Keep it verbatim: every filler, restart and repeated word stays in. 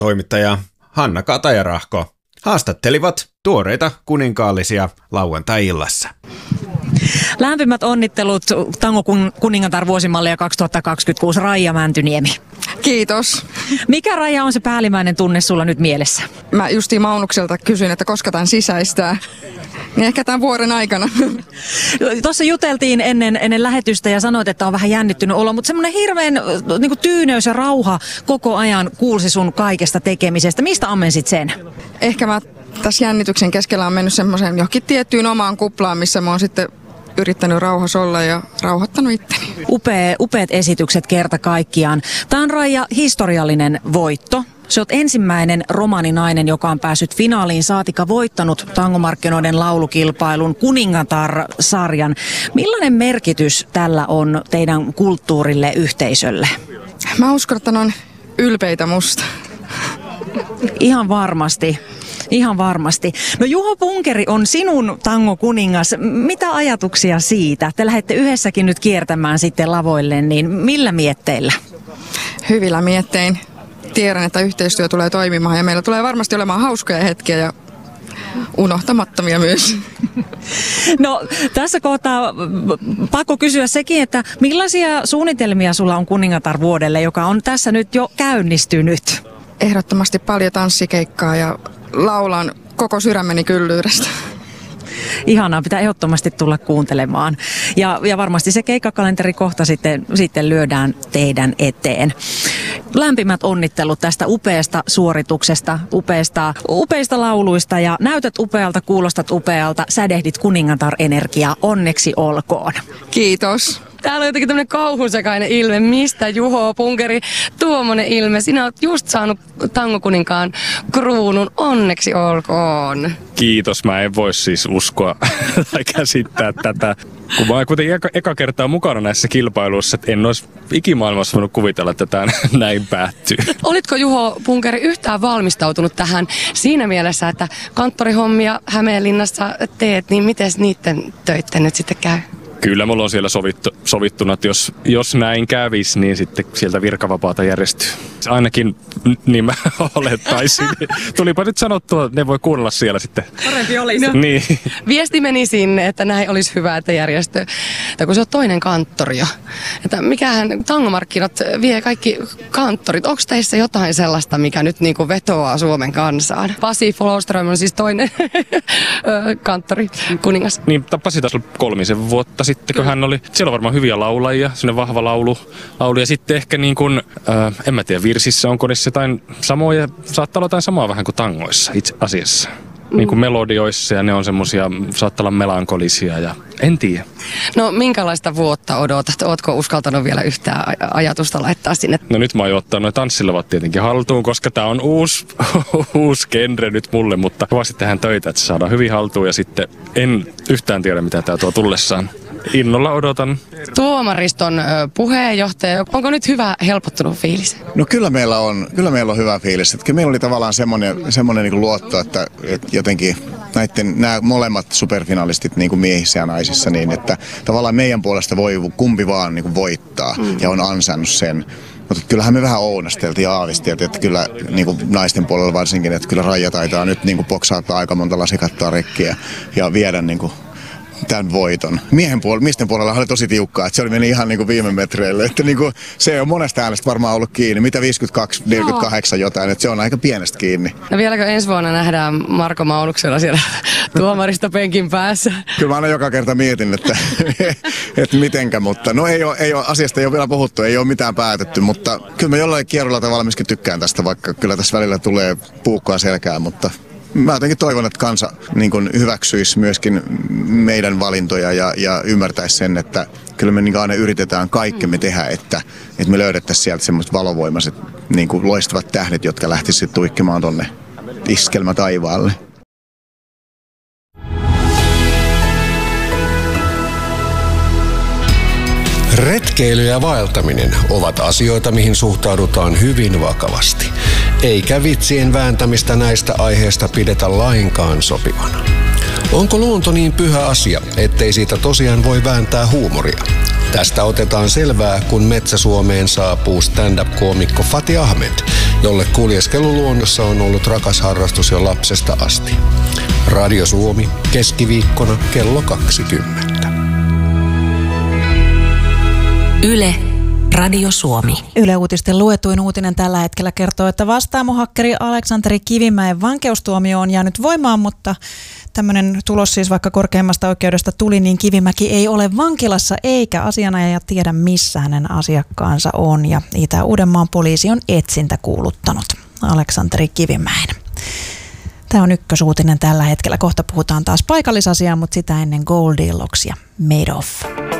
toimittaja Hanna Katajarahko haastattelivat tuoreita kuninkaallisia lauantai-illassa. Lämpimät onnittelut Tango kuningatar vuosimallia kaksituhattakaksikymmentäkuusi Raija Mäntyniemi. Kiitos. Mikä, Raija, on se päällimmäinen tunne sulla nyt mielessä? Mä justiin Maunukselta kysyin, että koska tämän sisäistää. Niin ehkä tämän vuoden aikana. Tuossa juteltiin ennen, ennen lähetystä ja sanoit, että on vähän jännittynyt olo, mutta semmoinen hirveän niin kuin tyyneys ja rauha koko ajan kuulsi sun kaikesta tekemisestä. Mistä ammensit sen? Ehkä mä tässä jännityksen keskellä on mennyt semmoisen johonkin tiettyyn omaan kuplaan, missä mä oon sitten yrittänyt rauhassa olla ja rauhoittanut itteni. Upea, upeat esitykset kerta kaikkiaan. Tämä on, Raija, historiallinen voitto. Sä oot ensimmäinen romaninainen, joka on päässyt finaaliin, saatika voittanut tangomarkkinoiden laulukilpailun Kuningatar-sarjan. Millainen merkitys tällä on teidän kulttuurille, yhteisölle? Mä uskon, että ne on ylpeitä musta. Ihan varmasti. Ihan varmasti. No, Juho Punkeri on sinun tangokuningas. Mitä ajatuksia siitä? Te lähdette yhdessäkin nyt kiertämään sitten lavoille, niin millä mietteillä? Hyvillä miettein. Tiedän, että yhteistyö tulee toimimaan ja meillä tulee varmasti olemaan hauskoja hetkiä ja unohtamattomia myös. No, tässä kohtaa pakko kysyä sekin, että millaisia suunnitelmia sulla on kuningatar-vuodelle, joka on tässä nyt jo käynnistynyt? Ehdottomasti paljon tanssikeikkaa ja laulan koko sydämeni kyllyydestä. Ihanaa, pitää ehdottomasti tulla kuuntelemaan. Ja, ja varmasti se keikkakalenteri kohta sitten, sitten lyödään teidän eteen. Lämpimät onnittelut tästä upeasta suorituksesta, upeista, upeista lauluista, ja näytät upealta, kuulostat upealta, sädehdit kuningatar-energiaa, onneksi olkoon. Kiitos. Täällä on jotenkin tämmöinen kauhusekainen ilme. Mistä, Juho Punkeri, tuommoinen ilme? Sinä olet just saanut tangokuninkaan kruunun. Onneksi olkoon. Kiitos. Mä en voi siis uskoa tai käsittää tätä. Kun mä oon kuitenkin eka, eka kertaa mukana näissä kilpailuissa, että en olisi ikimaailmassa voinut kuvitella, että tämä näin päättyy. Olitko, Juho Punkeri, yhtään valmistautunut tähän siinä mielessä, että kanttorihommia Hämeenlinnassa teet, niin miten niiden töitten nyt sitten käy? Kyllä mulla on siellä sovittu, sovittuna, että jos, jos näin kävisi, niin sitten sieltä virkavapaata järjestyy. Ainakin niin mä olettaisin. Tulipa nyt sanottua, ne voi kuunnella siellä sitten. Parempi olisi. No, niin. Viesti meni sinne, että näin olisi hyvä, että järjestyy. Tai kun se on toinen kanttori jo. Että mikähän tangomarkkinat vie kaikki kanttorit. Onko teissä jotain sellaista, mikä nyt niinku vetoaa Suomen kansaan? Pasi Flowström on siis toinen kanttori, kuningas. Niin, Pasi taas oli kolmisen vuotta sitten, kun hän oli. Siellä on varmaan hyviä laulajia, sellainen vahva laulu. laulu. Ja sitten ehkä niin kuin, äh, en mä tiedä, virsissä onko niissä jotain samoja, saattaa olla jotain samaa vähän kuin tangoissa itse asiassa. Mm. Niin kuin melodioissa, ja ne on semmosia, saattaa olla melankolisia ja en tiedä. No, minkälaista vuotta odotat? Ootko uskaltanut vielä yhtään ajatusta laittaa sinne? No nyt mä oon jo ottanut noin tanssilevat tietenkin haltuun, koska tää on uusi, uusi genre nyt mulle, mutta kovasti tehdään töitä, että se saadaan hyvin haltuun, ja sitten en yhtään tiedä, mitä tää tuo tullessaan. Innolla odotan. Tuomariston puheenjohtaja, onko nyt hyvä, helpottunut fiilis? No kyllä meillä on, kyllä meillä on hyvä fiilis. Että kyllä meillä oli tavallaan semmoinen, semmoinen niin kuin luotto, että, että jotenkin näiden, nämä molemmat superfinalistit niin kuin miehissä ja naisissa, niin että tavallaan meidän puolesta voi kumpi vaan niin kuin voittaa mm. ja on ansainnut sen. Mutta kyllähän me vähän ounasteltiin ja aavisteltiin, että kyllä niin kuin naisten puolella varsinkin, että kyllä Raija taitaa nyt niin kuin boksaattaa aika monta lasikattaa rekkiä ja viedä niin kuin tämän voiton. Miehen puolella, miesten puolella oli tosi tiukkaa, että se oli meni ihan niin kuin viime metreille. Että niin kuin, se on monesta äänestä varmaan ollut kiinni. Mitä viisikymmentäkaksi neljäkymmentäkahdeksan jotain, että se on aika pienestä kiinni. No vieläkö ensi vuonna nähdään Marko Maunuksella siellä tuomaristopenkin päässä? Kyllä mä aina joka kerta mietin, että, että mitenkä, mutta no ei ole, ei ole, asiasta ei ole vielä puhuttu, ei ole mitään päätetty, mutta kyllä mä jollain kierrolla tavalla myöskin tykkään tästä, vaikka kyllä tässä välillä tulee puukkoa selkään, mutta mä jotenkin toivon, että kansa niin kuin hyväksyisi myöskin meidän valintoja ja, ja ymmärtäisi sen, että kyllä me niin aina yritetään kaikkemme tehdä, että, että me löydettäisiin sieltä semmoiset valovoimaiset niin kuin loistavat tähdet, jotka lähtisivät tuikkimaan tonne iskelmä taivaalle. Retkeily ja vaeltaminen ovat asioita, mihin suhtaudutaan hyvin vakavasti. Eikä vitsien vääntämistä näistä aiheista pidetä lainkaan sopivana. Onko luonto niin pyhä asia, ettei siitä tosiaan voi vääntää huumoria? Tästä otetaan selvää, kun Metsä-Suomeen saapuu stand-up-koomikko Fatih Ahmed jolle kuljeskelu luonnossa on ollut rakas harrastus jo lapsesta asti. Radio Suomi, keskiviikkona kello kaksikymmentä. Yle, Radio Suomi. Yle Uutisten luetuin uutinen tällä hetkellä kertoo, että vastaamohakkeri Aleksanteri Kivimäen vankeustuomio on jäänyt voimaan, mutta tämmöinen tulos siis vaikka korkeimmasta oikeudesta tuli, niin Kivimäki ei ole vankilassa eikä asianajaja tiedä missä hänen asiakkaansa on. Ja Itä-Uudenmaan poliisi on etsintä kuuluttanut Aleksanteri Kivimäen. Tämä on ykkösuutinen tällä hetkellä. Kohta puhutaan taas paikallisasiaa, mutta sitä ennen Goldilocksia Made Of.